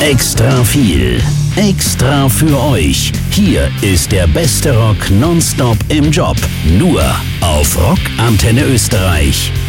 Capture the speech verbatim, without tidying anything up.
Extra viel. Extra für euch. Hier ist der beste Rock nonstop im Job. Nur auf Rock Antenne Österreich.